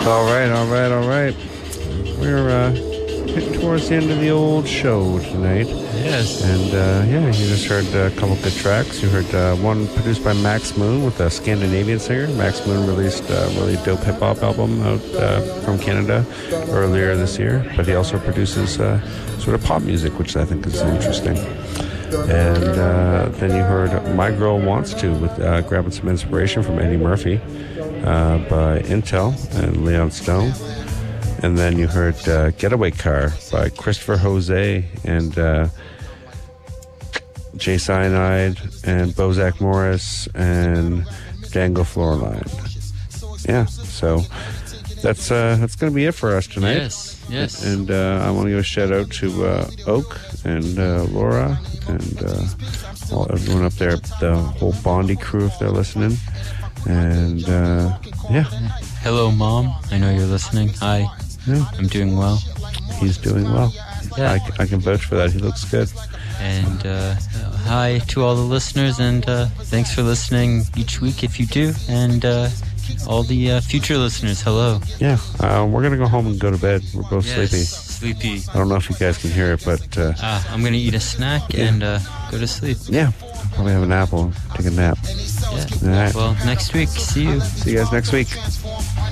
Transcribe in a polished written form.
All right. We're hitting towards the end of the old show tonight. Yes. And you just heard a couple good tracks. You heard one produced by Max Moon with a Scandinavian singer. Max Moon released a really dope hip-hop album out from Canada earlier this year. But he also produces sort of pop music, which I think is interesting. And then you heard My Girl Wants To with grabbing some inspiration from Eddie Murphy by Intel and Leon Stone. And then you heard Getaway Car by Christopher Jose and Jay Cyanide and Bozak Morris and Django Floorline. Yeah, so that's going to be it for us tonight. Yes. And I want to give a shout out to Oak and Laura and everyone up there, the whole Bondi crew if they're listening. And Hello, Mom. I know you're listening. Hi. Yeah. I'm doing well. He's doing well. Yeah. I can vouch for that. He looks good. And hi to all the listeners, and thanks for listening each week if you do. And all the future listeners, hello. Yeah, we're going to go home and go to bed. We're both sleepy. Sleepy. I don't know if you guys can hear it, but... I'm going to eat a snack and go to sleep. Yeah, probably have an apple, take a nap. Yeah. All right. Well, next week. See you. See you guys next week.